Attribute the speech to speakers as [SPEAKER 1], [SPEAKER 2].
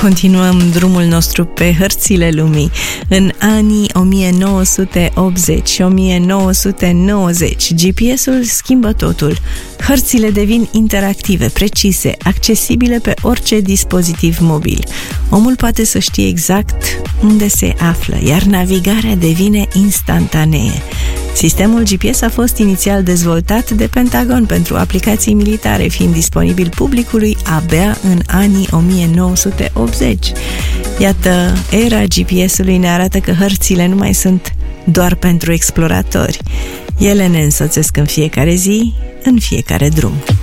[SPEAKER 1] Continuăm drumul nostru pe hărțile lumii. În anii 1980 și 1990, GPS-ul schimbă totul. Hărțile devin interactive, precise, accesibile pe orice dispozitiv mobil. Omul poate să știe exact unde se află, iar navigarea devine instantanee. Sistemul GPS a fost inițial dezvoltat de Pentagon pentru aplicații militare, fiind disponibil publicului abia în anii 1980. Iată, era GPS-ului ne arată că hărțile nu mai sunt doar pentru exploratori. Ele ne însoțesc în fiecare zi, în fiecare drum.